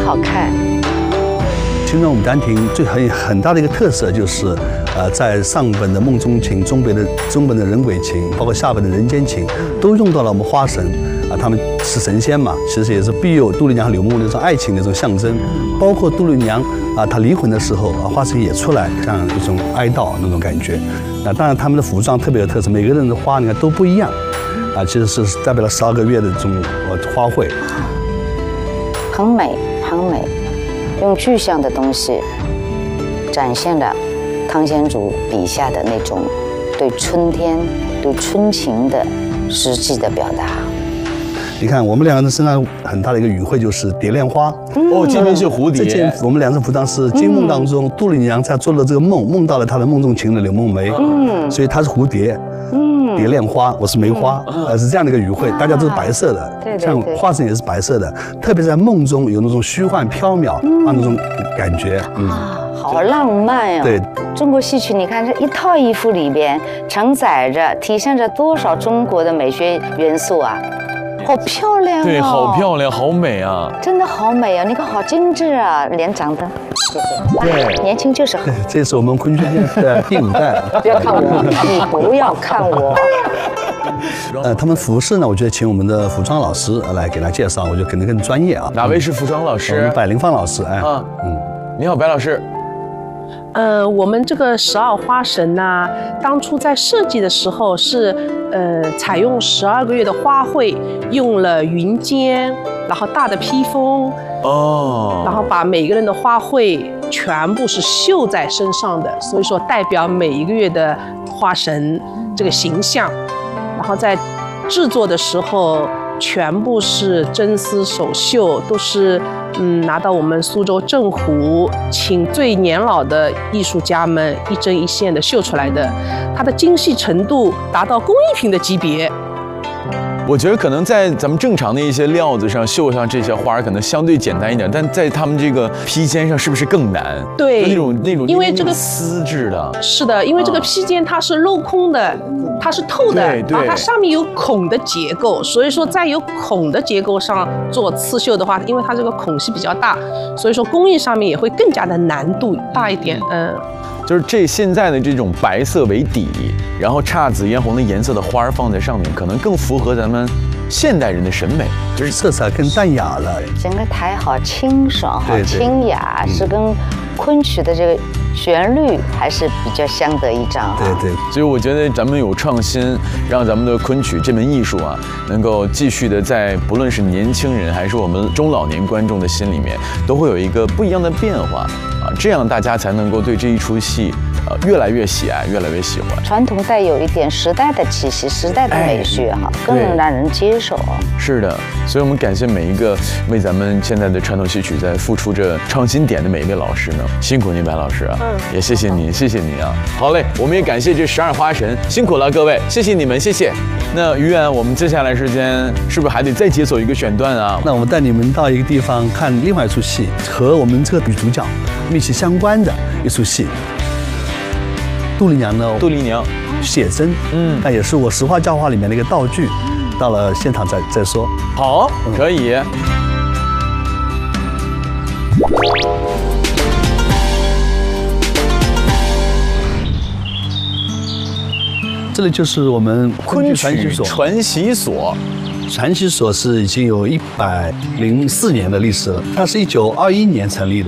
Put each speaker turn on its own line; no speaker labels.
好看。
青装牡丹亭很大的一个特色就是，在上本的梦中情、中本的人鬼情，包括下本的人间情，都用到了我们花神啊，他们是神仙嘛，其实也是庇佑杜丽娘和柳梦的这种爱情的这种象征。包括杜丽娘啊，她离婚的时候啊，花神也出来，像一种哀悼那种感觉。那当然他们的服装特别有特色，每个人的花你看都不一样，啊，其实是代表了12个月的这种花卉，
很美，很美。用具象的东西展现了汤显祖笔下的那种对春天、对春情的实际的表达。
你看，我们两个人身上很大的一个语汇就是蝶恋花。
哦，今天是蝴蝶。
这件我们两人服装是惊梦当中，杜丽娘在做了这个梦，梦到了她的梦中情的柳梦梅。所以她是蝴蝶。蝶恋花，我是梅花，是这样的一个语汇。大家都是白色的，
对，
像花神也是白色的，特别在梦中有那种虚幻缥缈啊那种感觉。
好浪漫呀！
对，
中国戏曲，你看这一套衣服里边承载着、体现着多少中国的美学元素啊！好漂亮哦！
对，好漂亮，好美啊！
真的好美啊！你看好精致啊，脸长得，
对，
年轻就是好。
这是我们昆曲界的第5代。
不要看我，你不要看我。
他们服饰呢，我觉得请我们的服装老师来给他介绍，我觉得可能更专业啊。
哪位是服装老师？
我们百灵芳老师。哎，
你好，白老师。
我们这个12花神呢，当初在设计的时候是，采用12个月的花卉，用了云肩，然后大的披风，然后把每个人的花卉全部是绣在身上的，所以说代表每一个月的花神这个形象，然后在制作的时候全部是真丝手绣，都是拿到我们苏州镇湖，请最年老的艺术家们一针一线的绣出来的，它的精细程度达到工艺品的级别。
我觉得可能在咱们正常的一些料子上绣上这些花儿，可能相对简单一点，但在他们这个披肩上是不是更难？
对，
那种，
因为这个
丝质的。
是的，因为这个披肩它是镂空的，它是透的，然后它上面有孔的结构，所以说在有孔的结构上做刺绣的话，因为它这个孔隙比较大，所以说工艺上面也会更加的难度大一点。
就是现在的这种白色为底，然后姹紫嫣红的颜色的花儿放在上面，可能更符合咱们现代人的审美，
就是色彩更淡雅了。
整个台好清爽，好清雅，是跟昆曲的这个旋律还是比较相得益彰。
对，
所以我觉得咱们有创新，让咱们的昆曲这门艺术啊，能够继续的在不论是年轻人还是我们中老年观众的心里面，都会有一个不一样的变化啊，这样大家才能够对这一出戏越来越喜爱，越来越喜欢。
传统带有一点时代的气息，时代的美学哈，更让人接受。
是的，所以我们感谢每一个为咱们现在的传统戏曲在付出着创新点的每一位老师呢，辛苦您白老师啊，也谢谢你，谢谢你啊。好嘞，我们也感谢这12花神，辛苦了各位，谢谢你们，谢谢。那于远，我们接下来时间是不是还得再解锁一个选段啊？
那我们带你们到一个地方看另外一出戏，和我们这个女主角密切相关的一出戏。杜丽娘呢？
杜丽娘
写真，那也是我实话教化里面的一个道具。到了现场再说。
好，可以。
这里就是我们昆曲传习所。传习所是已经有104年的历史了，它是1921年成立的。